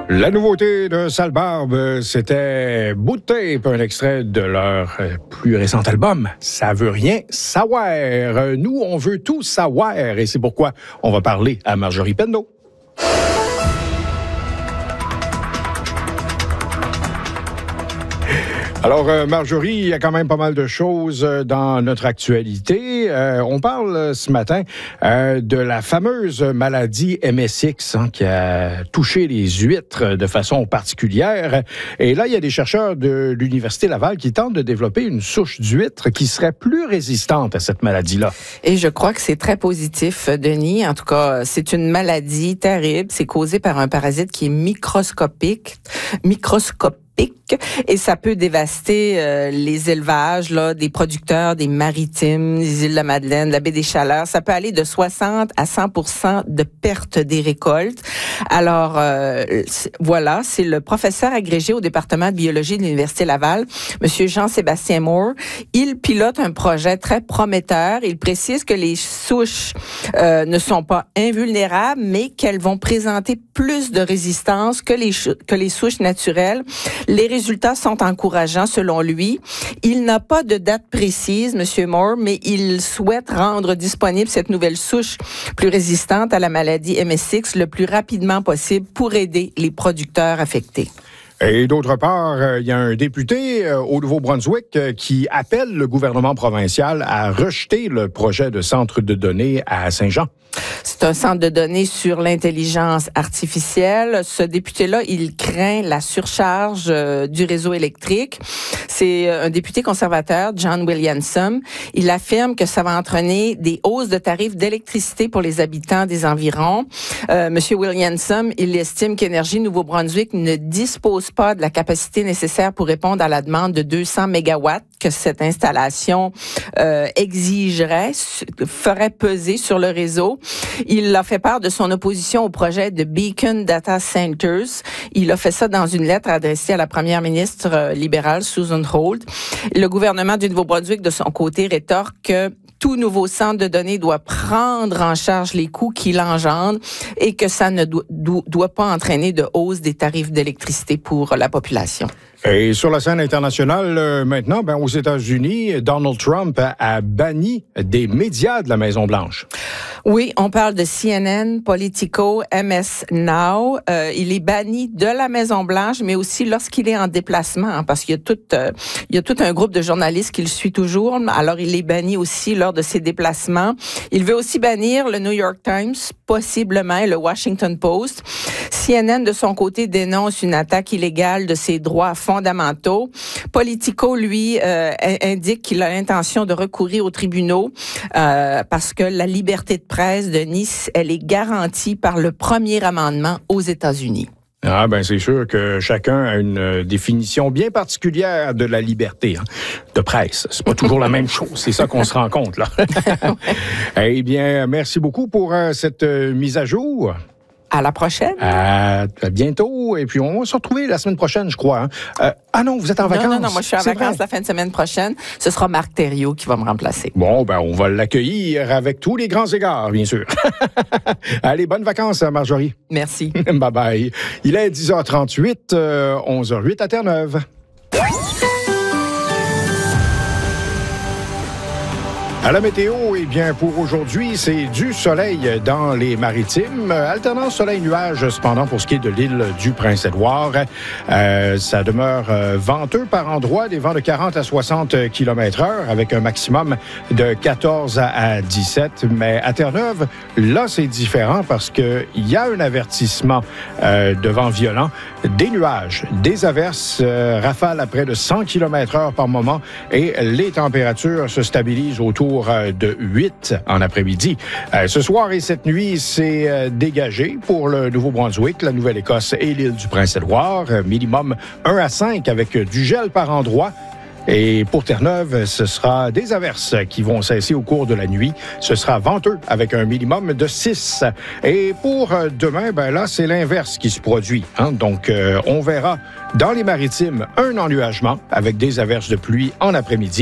La nouveauté de Sale Barbe, c'était Bout de Tape, un extrait de leur plus récent album. Ça veut rien savoir. Nous, on veut tout savoir et c'est pourquoi on va parler à Marjorie Penneau. Alors, Marjorie, il y a quand même pas mal de choses dans notre actualité. On parle ce matin de la fameuse maladie MSX qui a touché les huîtres de façon particulière. Et là, il y a des chercheurs de l'Université Laval qui tentent de développer une souche d'huîtres qui serait plus résistante à cette maladie-là. Et je crois que c'est très positif, Denis. En tout cas, c'est une maladie terrible. C'est causé par un parasite qui est microscopique. Et ça peut dévaster les élevages là, des producteurs des Maritimes, des îles de la Madeleine, de la baie des Chaleurs. Ça peut aller de 60 à 100% de perte des récoltes. Alors, voilà, c'est le professeur agrégé au département de biologie de l'Université Laval, M. Jean-Sébastien Moore. Il pilote un projet très prometteur. Il précise que les souches ne sont pas invulnérables, mais qu'elles vont présenter plus de résistance que les souches naturelles. Les résultats sont encourageants selon lui. Il n'a pas de date précise, M. Moore, mais il souhaite rendre disponible cette nouvelle souche plus résistante à la maladie MSX le plus rapidement possible pour aider les producteurs affectés. Et d'autre part, il y a un député au Nouveau-Brunswick qui appelle le gouvernement provincial à rejeter le projet de centre de données à Saint-Jean. C'est un centre de données sur l'intelligence artificielle. Ce député-là, il craint la surcharge du réseau électrique. C'est un député conservateur, John Williamson. Il affirme que ça va entraîner des hausses de tarifs d'électricité pour les habitants des environs. Monsieur Williamson, il estime qu'Énergie Nouveau-Brunswick ne dispose pas de la capacité nécessaire pour répondre à la demande de 200 mégawatts que cette installation exigerait, ferait peser sur le réseau. Il a fait part de son opposition au projet de Beacon Data Centers. Il a fait ça dans une lettre adressée à la première ministre libérale, Susan Holt. Le gouvernement du Nouveau-Brunswick, de son côté, rétorque que tout nouveau centre de données doit prendre en charge les coûts qu'il engendre et que ça ne doit pas entraîner de hausse des tarifs d'électricité pour la population. Et sur la scène internationale, maintenant, aux États-Unis, Donald Trump a banni des médias de la Maison-Blanche. Oui, on parle de CNN, Politico, MS Now. Il est banni de la Maison-Blanche, mais aussi lorsqu'il est en déplacement, parce qu'il y a tout un groupe de journalistes qui le suit toujours. Alors, il est banni aussi lors de ses déplacements. Il veut aussi bannir le New York Times, possiblement, et le Washington Post. CNN, de son côté, dénonce une attaque illégale de ses droits fondamentaux. Politico, lui, indique qu'il a l'intention de recourir aux tribunaux parce que la liberté de presse de Nice, elle est garantie par le premier amendement aux États-Unis. Ah c'est sûr que chacun a une définition bien particulière de la liberté de presse. C'est pas toujours la même chose. C'est ça qu'on se rend compte, là. Eh bien, merci beaucoup pour cette mise à jour. À la prochaine. À bientôt. Et puis, on va se retrouver la semaine prochaine, je crois. Non, vous êtes en vacances? Non, moi, je suis en vacances la fin de semaine prochaine. Ce sera Marc Thériault qui va me remplacer. Bon, on va l'accueillir avec tous les grands égards, bien sûr. Allez, bonnes vacances, Marjorie. Merci. Bye-bye. Il est 10h38, 11h08 à Terre-Neuve. À la météo, pour aujourd'hui, c'est du soleil dans les Maritimes. Alternance soleil-nuage, cependant, pour ce qui est de l'île du Prince-Édouard. Ça demeure venteux par endroits, des vents de 40 à 60 km/h, avec un maximum de 14 à 17. Mais à Terre-Neuve, là, c'est différent parce qu'il y a un avertissement de vent violent, des nuages, des averses, rafales à près de 100 km/h par moment, et les températures se stabilisent autour de 8 en après-midi. Ce soir et cette nuit, c'est dégagé pour le Nouveau-Brunswick, la Nouvelle-Écosse et l'île du Prince-Édouard. Minimum 1 à 5 avec du gel par endroits. Et pour Terre-Neuve, ce sera des averses qui vont cesser au cours de la nuit. Ce sera venteux avec un minimum de 6. Et pour demain, là, c'est l'inverse qui se produit. Donc, on verra dans les Maritimes un ennuagement avec des averses de pluie en après-midi.